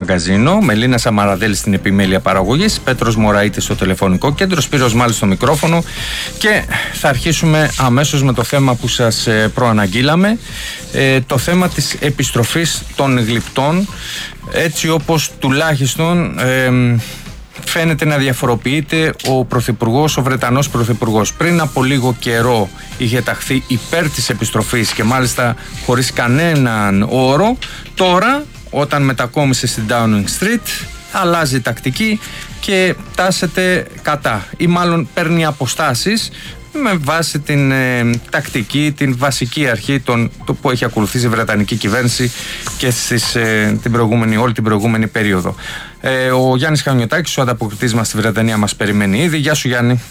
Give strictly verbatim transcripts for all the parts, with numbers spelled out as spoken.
μαγκαζίνο. Μελίνα Σαμαραδέλη στην επιμέλεια παραγωγής, Πέτρος Μωραΐτης στο τηλεφωνικό κέντρο, Σπύρος Μάλης στο μικρόφωνο. Και θα αρχίσουμε αμέσως με το θέμα που σας προαναγγείλαμε, ε, το θέμα της επιστροφής των γλυπτών, έτσι όπως τουλάχιστον ε, φαίνεται να διαφοροποιείται ο Πρωθυπουργός, ο Βρετανός Πρωθυπουργός. Πριν από λίγο καιρό είχε ταχθεί υπέρ της επιστροφής και μάλιστα χωρίς κανέναν όρο. Τώρα, όταν μετακόμισε στην Downing Street, αλλάζει τακτική και τάσεται κατά, ή μάλλον παίρνει αποστάσεις με βάση την ε, τακτική, την βασική αρχή των, το που έχει ακολουθήσει η Βρετανική κυβέρνηση και στις, ε, την προηγούμενη, όλη την προηγούμενη περίοδο. Ε, ο Γιάννης Χανιωτάκης, ο ανταποκριτής μας στη Βρετανία, μας περιμένει ήδη. Γεια σου, Γιάννη.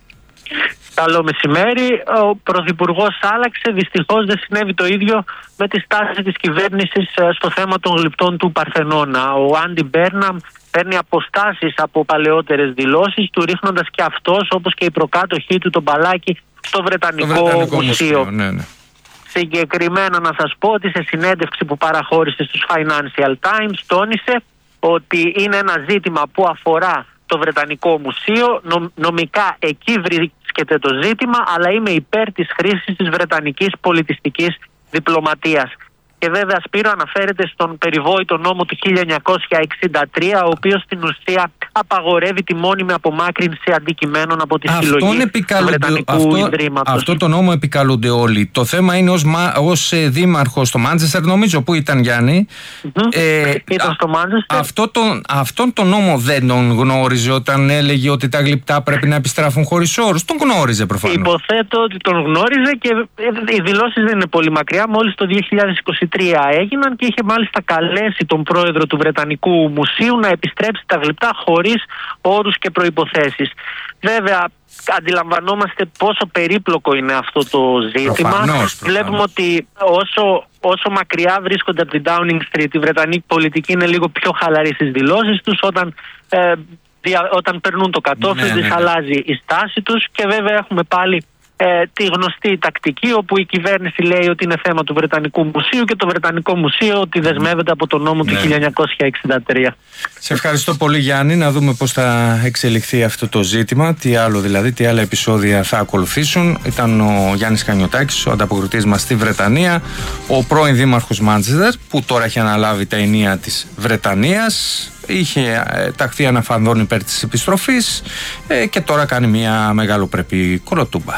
Καλό μεσημέρι. Ο Πρωθυπουργός άλλαξε. Δυστυχώς δεν συνέβη το ίδιο με τη στάση της κυβέρνησης στο θέμα των γλυπτών του Παρθενώνα. Ο Άντι Μπέρναμ παίρνει αποστάσεις από παλαιότερες δηλώσεις του, ρίχνοντας και αυτός, όπως και η προκάτοχή του, τον μπαλάκι στο Βρετανικό, το Βρετανικό Μουσείο. Μουσείο ναι, ναι. Συγκεκριμένα να σας πω ότι σε συνέντευξη που παραχώρησε στους Financial Times τόνισε ότι είναι ένα ζήτημα που αφορά το Βρετανικό Μουσείο. Νο, νομικά εκεί βρίσκεται το ζήτημα, αλλά είμαι υπέρ της χρήσης της βρετανικής πολιτιστικής διπλωματίας. Και βέβαια, Σπύρο, αναφέρεται στον περιβόητο νόμο του χίλια εννιακόσια εξήντα τρία, ο οποίος στην ουσία απαγορεύει τη μόνιμη απομάκρυνση αντικειμένων από τη συλλογή του Βρετανικού αυτό, Ιδρύματος. Αυτό το νόμο επικαλούνται όλοι. Το θέμα είναι ως, ως ε, δήμαρχος στο Μάντσεστερ, νομίζω, που ήταν, Γιάννη. Mm-hmm. Ε, ήταν στο Μάντσεστερ. Αυτό το, αυτόν τον νόμο δεν τον γνώριζε όταν έλεγε ότι τα γλυπτά πρέπει να επιστραφούν χωρίς όρους. Τον γνώριζε προφανώς. Υποθέτω ότι τον γνώριζε και οι δηλώσεις δεν είναι πολύ μακριά. Μόλις το δύο χιλιάδες είκοσι τρία έγιναν και είχε μάλιστα καλέσει τον πρόεδρο του Βρετανικού Μουσείου να επιστρέψει τα γλυπτά χωρίς όρους και προϋποθέσεις. Βέβαια, αντιλαμβανόμαστε πόσο περίπλοκο είναι αυτό το ζήτημα. Προφανώς, προφανώς. Βλέπουμε ότι όσο, όσο μακριά βρίσκονται από την Downing Street, η Βρετανική πολιτική είναι λίγο πιο χαλαρή στις δηλώσεις τους. Όταν, ε, δια, όταν περνούν το κατόφλι, ναι, ναι, ναι. αλλάζει η στάση τους και βέβαια έχουμε πάλι Ε, τη γνωστή τακτική όπου η κυβέρνηση λέει ότι είναι θέμα του Βρετανικού Μουσείου και το Βρετανικό Μουσείο ότι δεσμεύεται από τον νόμο ναι. του χίλια εννιακόσια εξήντα τρία. Σε ευχαριστώ πολύ, Γιάννη. Να δούμε πώς θα εξελιχθεί αυτό το ζήτημα, τι άλλο δηλαδή, τι άλλα επεισόδια θα ακολουθήσουν. Ήταν ο Γιάννης Χανιωτάκης, ο ανταποκριτής μας στη Βρετανία, ο πρώην δήμαρχος Μάντσεστερ, που τώρα έχει αναλάβει τα ενία της Βρετανίας. Είχε ταχθεί αναφανδόν υπέρ της επιστροφής ε, και τώρα κάνει μια μεγαλοπρεπή κολοτούμπα.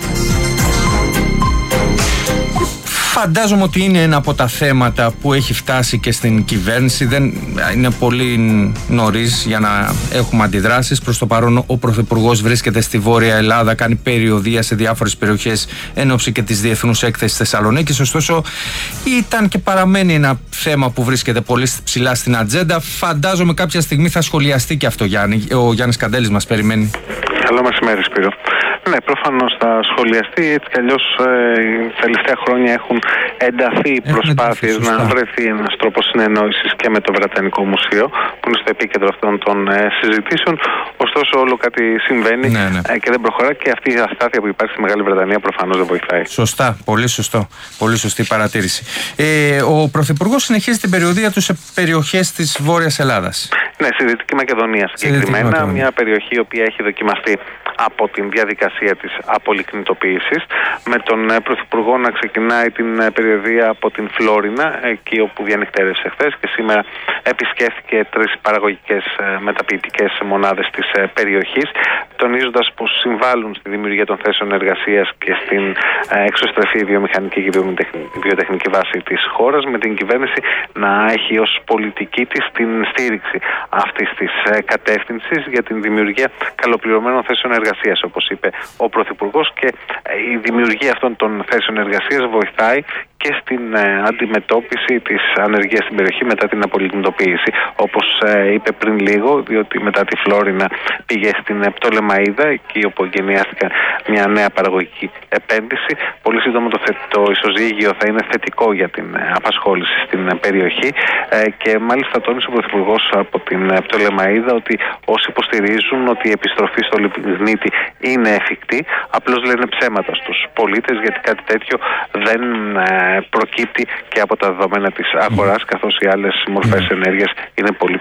Φαντάζομαι ότι είναι ένα από τα θέματα που έχει φτάσει και στην κυβέρνηση. Δεν είναι πολύ νωρίς για να έχουμε αντιδράσεις. Προς το παρόν ο Πρωθυπουργός βρίσκεται στη Βόρεια Ελλάδα, κάνει περιοδεία σε διάφορες περιοχές εν ώψη και της Διεθνούς Έκθεσης Θεσσαλονίκης. Ωστόσο ήταν και παραμένει ένα θέμα που βρίσκεται πολύ ψηλά στην ατζέντα. Φαντάζομαι κάποια στιγμή θα σχολιαστεί και αυτό, Γιάννη. Ο Γιάννης Καντέλης μας περιμένει. Καλό μεσημέρι, Σπύρο. Ναι, προφανώς θα σχολιαστεί. Έτσι κι αλλιώς ε, τελευταία χρόνια έχουν ενταθεί οι προσπάθειες να βρεθεί ένας τρόπος συνεννόησης και με το Βρετανικό Μουσείο, που είναι στο επίκεντρο αυτών των ε, συζητήσεων. Ωστόσο, όλο κάτι συμβαίνει ναι, ναι. Ε, και δεν προχωρά, και αυτή η αστάθεια που υπάρχει στη Μεγάλη Βρετανία προφανώς δεν βοηθάει. Σωστά, πολύ σωστό. Πολύ σωστή παρατήρηση. Ε, ο Πρωθυπουργός συνεχίζει την περιοδεία του σε περιοχές της Βόρειας Ελλάδας. Ναι, στη Δυτική Μακεδονία συγκεκριμένα, μια περιοχή η οποία έχει δοκιμαστεί από την διαδικασία της απολικνητοποίησης, με τον Πρωθυπουργό να ξεκινάει την περιοδεία από την Φλόρινα, εκεί όπου διανυκτέρευσε χθες, και σήμερα επισκέφθηκε τρεις παραγωγικές μεταποιητικές μονάδες της περιοχής, τονίζοντας πως συμβάλλουν στη δημιουργία των θέσεων εργασίας και στην εξωστρεφή βιομηχανική και βιοτεχνική βάση της χώρας, με την κυβέρνηση να έχει ως πολιτική της την στήριξη αυτής της κατεύθυνσης για την δημιουργία καλοπληρωμένων θέσεων εργασίας, όπως είπε ο Πρωθυπουργός, και η δημιουργία αυτών των θέσεων εργασίας βοηθάει και στην ε, αντιμετώπιση της ανεργίας στην περιοχή μετά την απολιγνητοποίηση. Όπως ε, είπε πριν λίγο, διότι μετά τη Φλόρινα πήγε στην ε, Πτολεμαΐδα, εκεί όπου εγκαινιάστηκε μια νέα παραγωγική επένδυση. Πολύ σύντομα το, το ισοζύγιο θα είναι θετικό για την ε, απασχόληση στην ε, περιοχή ε, και μάλιστα τόνισε ο Πρωθυπουργός από την ε, Πτολεμαΐδα ότι όσοι υποστηρίζουν ότι η επιστροφή στο λιγνίτη είναι εφικτή, απλώς λένε ψέματα στους πολίτες, γιατί κάτι τέτοιο δεν ε, προκύπτει και από τα δεδομένα της αγοράς, καθώς οι άλλες μορφές ενέργειας είναι πολύ